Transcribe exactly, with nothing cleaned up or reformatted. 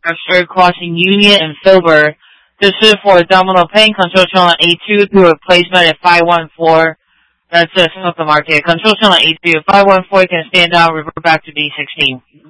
After crossing Union and Filbert. This is for abdominal pain. Control channel A two through replacement at five one four. That's uh, the market. Control channel A two. five one four can stand down, revert back to D sixteen.